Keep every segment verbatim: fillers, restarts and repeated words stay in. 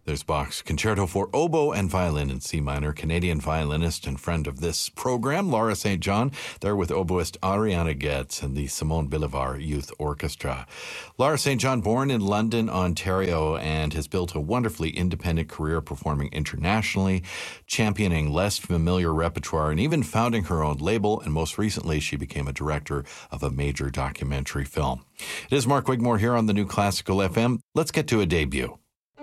There's Bach's Concerto for Oboe and Violin in C minor. Canadian violinist and friend of this program, Laura Saint John, there with oboist Ariana Getz and the Simone Bolivar Youth Orchestra. Laura Saint John, born in London, Ontario, and has built a wonderfully independent career performing internationally, championing less familiar repertoire, and even founding her own label. And most recently, she became a director of a major documentary film. It is Mark Wigmore here on the New Classical F M. Let's get to a debut.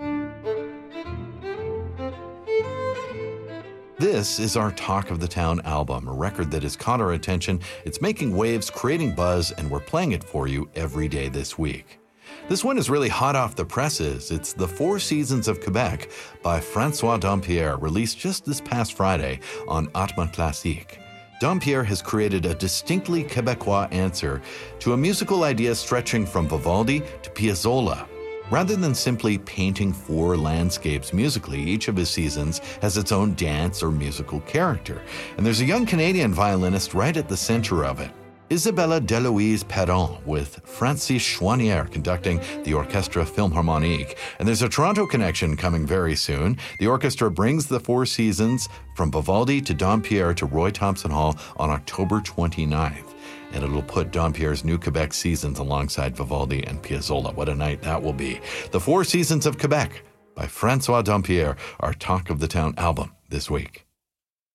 This is our Talk of the Town album, a record that has caught our attention. It's making waves, creating buzz, and we're playing it for you every day this week. This one is really hot off the presses. It's The Four Seasons of Quebec by François Dampierre, released just this past Friday on Atma Classique. Dampierre has created a distinctly Quebecois answer to a musical idea stretching from Vivaldi to Piazzolla. Rather than simply painting four landscapes musically, each of his seasons has its own dance or musical character. And there's a young Canadian violinist right at the center of it. Isabella Deloise Perron with Francis Chouanière conducting the Orchestre Philharmonique. And there's a Toronto connection coming very soon. The orchestra brings the Four Seasons from Vivaldi to Dampierre to Roy Thomson Hall on October twenty-ninth. And it'll put Dampierre's New Quebec Seasons alongside Vivaldi and Piazzolla. What a night that will be. The Four Seasons of Quebec by François Dampierre, our Talk of the Town album this week.